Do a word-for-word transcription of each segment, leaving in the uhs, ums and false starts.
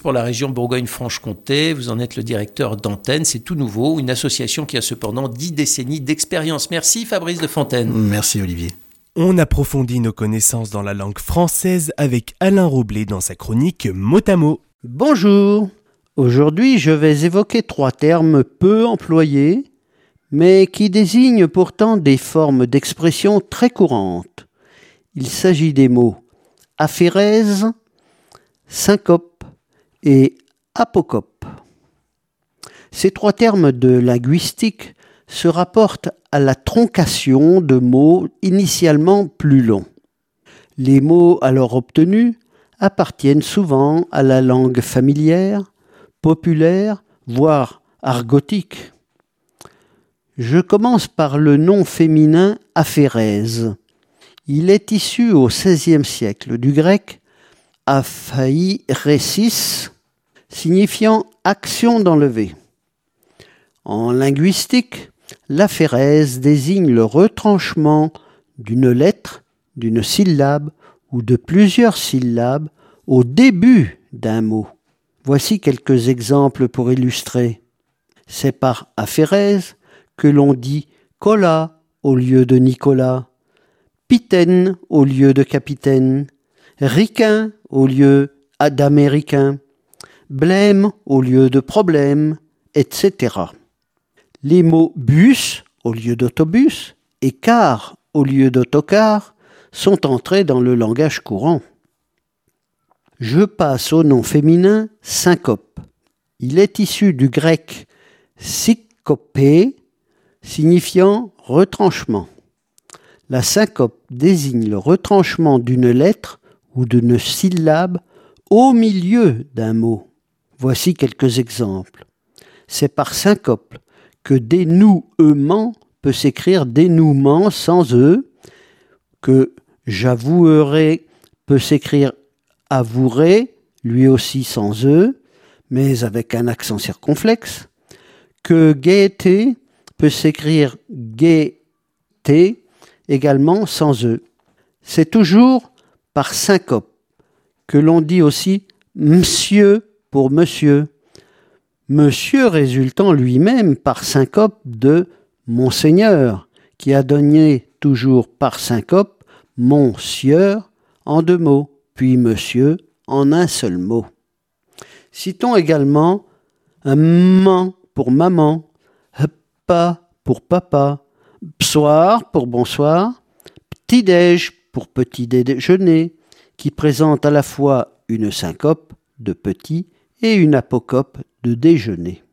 pour la région Bourgogne-Franche-Comté. Vous en êtes le directeur d'antenne. C'est tout nouveau, une association qui a cependant dix décennies d'expérience. Merci Fabrice de Fontaine. Merci Olivier. On approfondit nos connaissances dans la langue française avec Alain Roblet dans sa chronique Mot à mot. Bonjour. Aujourd'hui, je vais évoquer trois termes peu employés, mais qui désignent pourtant des formes d'expression très courantes. Il s'agit des mots aphérèse, syncope et apocope. Ces trois termes de linguistique se rapportent à la troncation de mots initialement plus longs. Les mots alors obtenus appartiennent souvent à la langue familière, populaire, voire argotique. Je commence par le nom féminin aphérèse. Il est issu au seizième siècle du grec aphaïresis, signifiant action d'enlever. En linguistique, l'aphérèse désigne le retranchement d'une lettre, d'une syllabe ou de plusieurs syllabes au début d'un mot. Voici quelques exemples pour illustrer. C'est par aphérèse que l'on dit cola au lieu de Nicolas, pitaine au lieu de capitaine, ricain au lieu d'américain, blême au lieu de problème, et cetera. Les mots bus au lieu d'autobus et car au lieu d'autocar sont entrés dans le langage courant. Je passe au nom féminin syncope. Il est issu du grec synkopé, signifiant retranchement. La syncope désigne le retranchement d'une lettre ou d'une syllabe au milieu d'un mot. Voici quelques exemples. C'est par syncope que dénouement peut s'écrire dénouement sans E, que j'avouerai peut s'écrire avouerai, lui aussi sans E, mais avec un accent circonflexe, que gaieté peut s'écrire gaieté, également sans E. C'est toujours par syncope que l'on dit aussi monsieur pour monsieur, monsieur résultant lui-même par syncope de monseigneur, qui a donné toujours par syncope mon sieur en deux mots, puis monsieur en un seul mot. Citons également un man pour maman, pa pour papa, psoir pour bonsoir, petit-déj pour petit déjeuner, qui présente à la fois une syncope de petit et une apocope de déjeuner.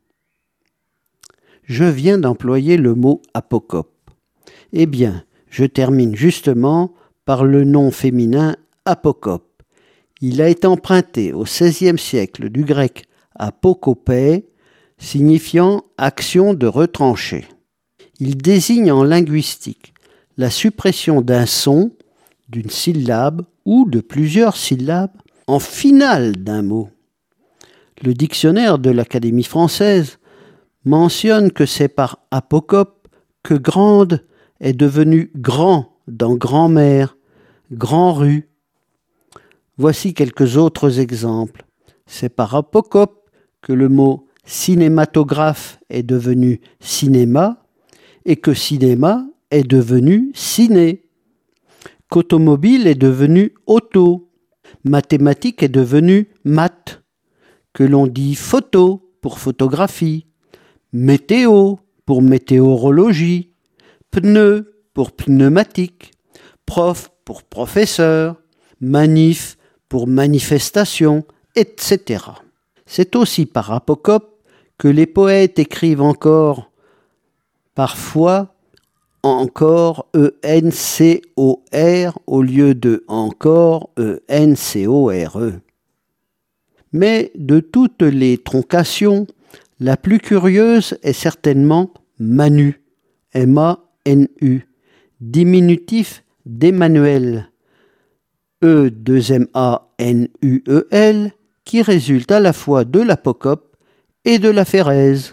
Je viens d'employer le mot apocope. Eh bien, je termine justement par le nom féminin apocope. Il a été emprunté au seizième siècle du grec apokopē, signifiant action de retrancher. Il désigne en linguistique la suppression d'un son, d'une syllabe ou de plusieurs syllabes en finale d'un mot. Le dictionnaire de l'Académie française mentionne que c'est par apocope que grande est devenu grand dans grand-mère, grand-rue. Voici quelques autres exemples. C'est par apocope que le mot cinématographe est devenu cinéma et que cinéma est devenu ciné, qu'automobile est devenu auto, mathématique est devenu maths, que l'on dit photo pour photographie, météo pour météorologie, pneu pour pneumatique, prof pour professeur, manif pour manifestation, et cetera. C'est aussi par apocope que les poètes écrivent encore, parfois, encore E N C O R au lieu de encore E N C O R E. Mais de toutes les troncations, la plus curieuse est certainement Manu, M A N U, diminutif d'Emmanuel, E deux M A N U E L, qui résulte à la fois de l'apocope et de l'aphérèse.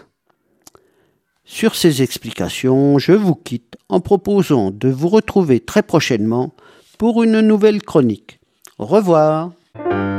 Sur ces explications, je vous quitte en proposant de vous retrouver très prochainement pour une nouvelle chronique. Au revoir.